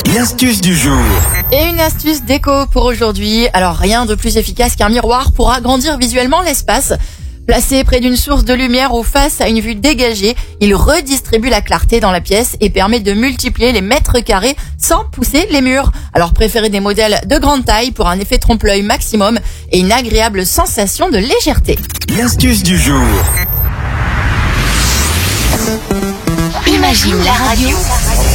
L'astuce du jour. Et une astuce déco pour aujourd'hui. Alors rien de plus efficace qu'un miroir pour agrandir visuellement l'espace. Placé près d'une source de lumière ou face à une vue dégagée, il redistribue la clarté dans la pièce et permet de multiplier les mètres carrés sans pousser les murs. Alors préférez des modèles de grande taille pour un effet trompe-l'œil maximum et une agréable sensation de légèreté. L'astuce du jour. Imagine la radio